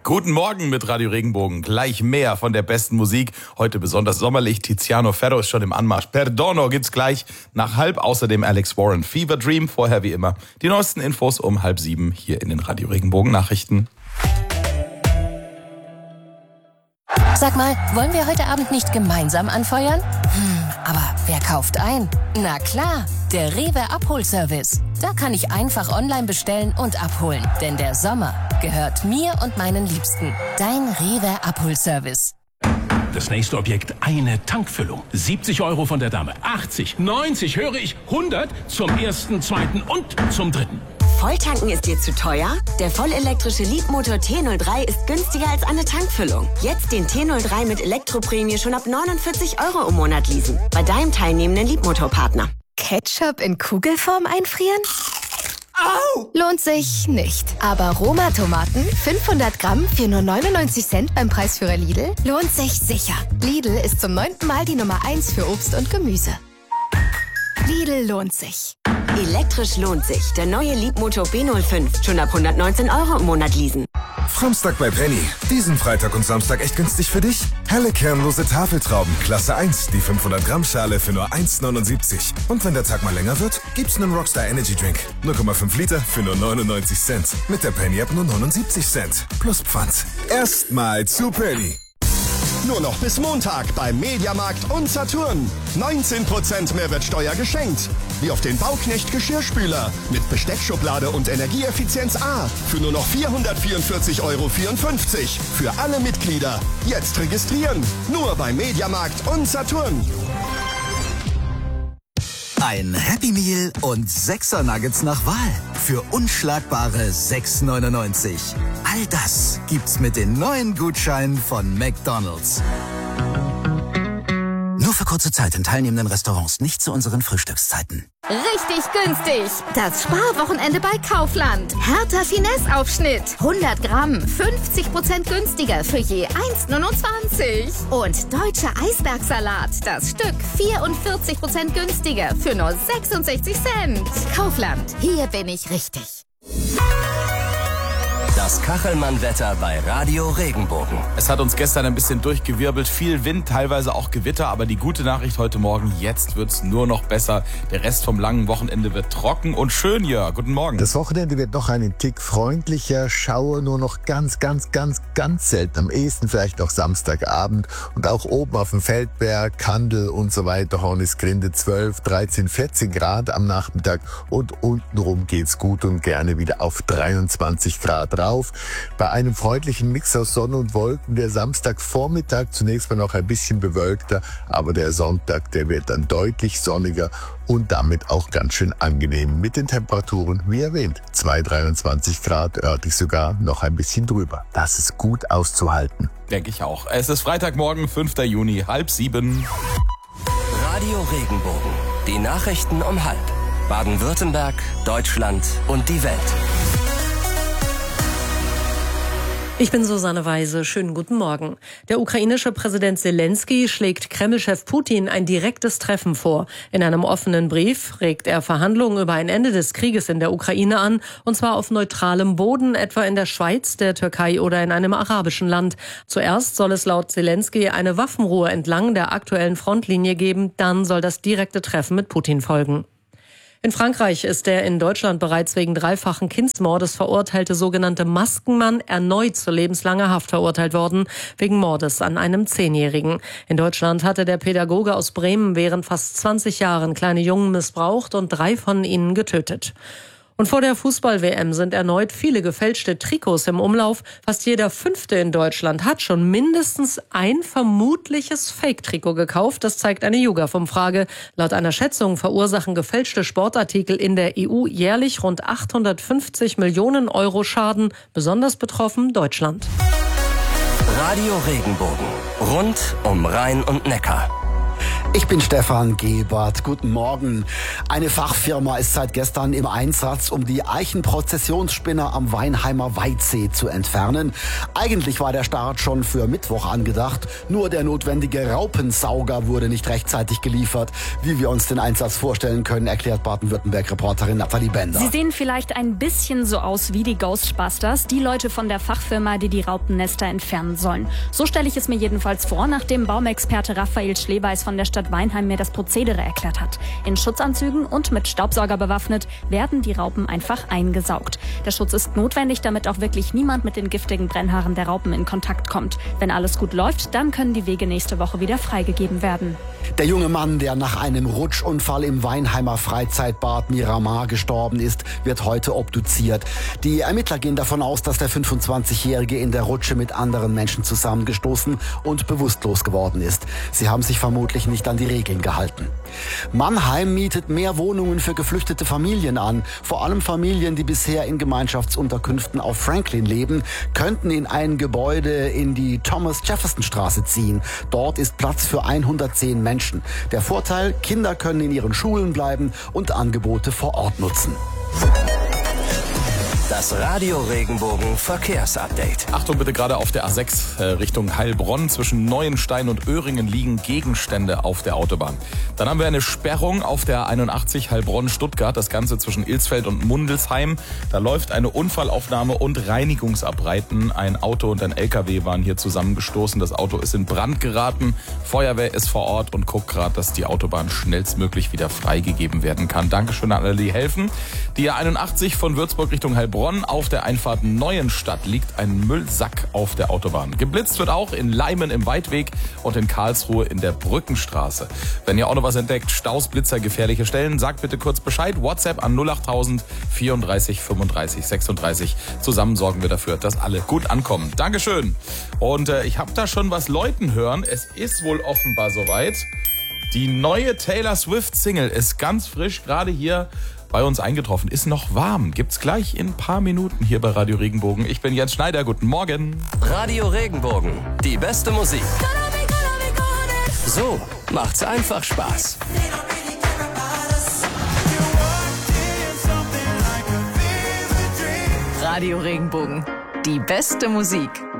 Guten Morgen mit Radio Regenbogen. Gleich mehr von der besten Musik. Heute besonders sommerlich. Tiziano Ferro ist schon im Anmarsch. Perdono gibt's gleich nach 6:30. Außerdem Alex Warren, Fever Dream. Vorher wie immer die neuesten Infos um 6:30 hier in den Radio Regenbogen Nachrichten. Sag mal, wollen wir heute Abend nicht gemeinsam anfeuern? Aber wer kauft ein? Na klar, der Rewe Abholservice. Da kann ich einfach online bestellen und abholen. Denn der Sommer gehört mir und meinen Liebsten. Dein Rewe Abholservice. Das nächste Objekt, eine Tankfüllung. 70 € von der Dame. 80, 90, höre ich, 100 zum ersten, zweiten und zum dritten. Volltanken ist dir zu teuer? Der vollelektrische Leapmotor T03 ist günstiger als eine Tankfüllung. Jetzt den T03 mit Elektroprämie schon ab 49 € im Monat leasen. Bei deinem teilnehmenden Leapmotor-Partner. Ketchup in Kugelform einfrieren? Au! Lohnt sich nicht. Aber Roma-Tomaten, 500 Gramm für nur 99 Cent beim Preisführer Lidl, lohnt sich sicher. Lidl ist zum 9. Mal die Nummer 1 für Obst und Gemüse. Lidl lohnt sich. Elektrisch lohnt sich. Der neue Leapmotor B05. Schon ab 119 € im Monat leasen. Samstag bei Penny. Diesen Freitag und Samstag echt günstig für dich? Helle kernlose Tafeltrauben, Klasse 1. Die 500 Gramm Schale für nur 1,79. Und wenn der Tag mal länger wird, gibt's einen Rockstar Energy Drink. 0,5 Liter für nur 99 Cent. Mit der Penny App nur 79 Cent. Plus Pfand. Erstmal zu Penny. Nur noch bis Montag beim Mediamarkt und Saturn. 19% Mehrwertsteuer geschenkt. Wie auf den Bauknecht Geschirrspüler mit Besteckschublade und Energieeffizienz A für nur noch 444,54 € für alle Mitglieder. Jetzt registrieren. Nur beim Mediamarkt und Saturn. Ein Happy Meal und 6er Nuggets nach Wahl für unschlagbare 6,99. All das gibt's mit den neuen Gutscheinen von McDonald's. Nur für kurze Zeit in teilnehmenden Restaurants, nicht zu unseren Frühstückszeiten. Richtig günstig. Das Sparwochenende bei Kaufland. Hertha Finesse-Aufschnitt. 100 Gramm, 50% günstiger für je 1,29. Und deutscher Eisbergsalat. Das Stück 44% günstiger für nur 66 Cent. Kaufland. Hier bin ich richtig. Das Kachelmann-Wetter bei Radio Regenbogen. Es hat uns gestern ein bisschen durchgewirbelt. Viel Wind, teilweise auch Gewitter. Aber die gute Nachricht heute Morgen, jetzt wird's nur noch besser. Der Rest vom langen Wochenende wird trocken und schön, Jörg. Guten Morgen. Das Wochenende wird noch einen Tick freundlicher. Schauer nur noch ganz selten. Am ehesten vielleicht noch Samstagabend. Und auch oben auf dem Feldberg, Kandel und so weiter, Hornisgrinde 12, 13, 14 Grad am Nachmittag. Und untenrum geht's gut und gerne wieder auf 23 Grad rauf. Bei einem freundlichen Mix aus Sonne und Wolken. Der Samstagvormittag zunächst mal noch ein bisschen bewölkter, aber der Sonntag, der wird dann deutlich sonniger und damit auch ganz schön angenehm mit den Temperaturen, wie erwähnt, 23 Grad, örtlich sogar noch ein bisschen drüber. Das ist gut auszuhalten. Denke ich auch. Es ist Freitagmorgen, 5. Juni, 6:30. Radio Regenbogen. Die Nachrichten um 6:30. Baden-Württemberg, Deutschland und die Welt. Ich bin Susanne Weise. Schönen guten Morgen. Der ukrainische Präsident Zelensky schlägt Kreml-Chef Putin ein direktes Treffen vor. In einem offenen Brief regt er Verhandlungen über ein Ende des Krieges in der Ukraine an, und zwar auf neutralem Boden, etwa in der Schweiz, der Türkei oder in einem arabischen Land. Zuerst soll es laut Zelensky eine Waffenruhe entlang der aktuellen Frontlinie geben, dann soll das direkte Treffen mit Putin folgen. In Frankreich ist der in Deutschland bereits wegen dreifachen Kindsmordes verurteilte sogenannte Maskenmann erneut zu lebenslanger Haft verurteilt worden, wegen Mordes an einem 10-Jährigen. In Deutschland hatte der Pädagoge aus Bremen während fast 20 Jahren kleine Jungen missbraucht und 3 von ihnen getötet. Und vor der Fußball-WM sind erneut viele gefälschte Trikots im Umlauf. Fast jeder 5. in Deutschland hat schon mindestens ein vermutliches Fake-Trikot gekauft. Das zeigt eine YouGov-Umfrage. Laut einer Schätzung verursachen gefälschte Sportartikel in der EU jährlich rund 850 Millionen € Schaden. Besonders betroffen Deutschland. Radio Regenbogen. Rund um Rhein und Neckar. Ich bin Stefan Gebert. Guten Morgen. Eine Fachfirma ist seit gestern im Einsatz, um die Eichenprozessionsspinner am Weinheimer Weitsee zu entfernen. Eigentlich war der Start schon für Mittwoch angedacht, nur der notwendige Raupensauger wurde nicht rechtzeitig geliefert. Wie wir uns den Einsatz vorstellen können, erklärt Baden-Württemberg-Reporterin Nathalie Bender. Sie sehen vielleicht ein bisschen so aus wie die Ghostbusters, die Leute von der Fachfirma, die die Raupennester entfernen sollen. So stelle ich es mir jedenfalls vor, nachdem Baumexperte Raphael Schleweis von der Stadt Weinheim mir das Prozedere erklärt hat. In Schutzanzügen und mit Staubsauger bewaffnet werden die Raupen einfach eingesaugt. Der Schutz ist notwendig, damit auch wirklich niemand mit den giftigen Brennhaaren der Raupen in Kontakt kommt. Wenn alles gut läuft, dann können die Wege nächste Woche wieder freigegeben werden. Der junge Mann, der nach einem Rutschunfall im Weinheimer Freizeitbad Miramar gestorben ist, wird heute obduziert. Die Ermittler gehen davon aus, dass der 25-Jährige in der Rutsche mit anderen Menschen zusammengestoßen und bewusstlos geworden ist. Sie haben sich vermutlich nicht an die Regeln gehalten. Mannheim mietet mehr Wohnungen für geflüchtete Familien an. Vor allem Familien, die bisher in Gemeinschaftsunterkünften auf Franklin leben, könnten in ein Gebäude in die Thomas-Jefferson-Straße ziehen. Dort ist Platz für 110 Menschen. Der Vorteil, Kinder können in ihren Schulen bleiben und Angebote vor Ort nutzen. Das Radio Regenbogen Verkehrsupdate. Achtung bitte, gerade auf der A6 Richtung Heilbronn zwischen Neuenstein und Öhringen liegen Gegenstände auf der Autobahn. Dann haben wir eine Sperrung auf der 81 Heilbronn-Stuttgart, das Ganze zwischen Ilsfeld und Mundelsheim. Da läuft eine Unfallaufnahme und Reinigungsarbeiten. Ein Auto und ein LKW waren hier zusammengestoßen. Das Auto ist in Brand geraten. Feuerwehr ist vor Ort und guckt gerade, dass die Autobahn schnellstmöglich wieder freigegeben werden kann. Dankeschön an alle, die helfen. Die A81 von Würzburg Richtung Heilbronn. Auf der Einfahrt Neuenstadt liegt ein Müllsack auf der Autobahn. Geblitzt wird auch in Leimen im Weidweg und in Karlsruhe in der Brückenstraße. Wenn ihr auch noch was entdeckt, Staus, Blitzer, gefährliche Stellen, sagt bitte kurz Bescheid. WhatsApp an 08000 34 35 36. Zusammen sorgen wir dafür, dass alle gut ankommen. Dankeschön. Und ich habe da schon was läuten hören. Es ist wohl offenbar soweit. Die neue Taylor Swift Single ist ganz frisch, gerade hier bei uns eingetroffen. Ist noch warm. Gibt's gleich in ein paar Minuten hier bei Radio Regenbogen. Ich bin Jens Schneider. Guten Morgen. Radio Regenbogen. Die beste Musik. So macht's einfach Spaß. Radio Regenbogen. Die beste Musik.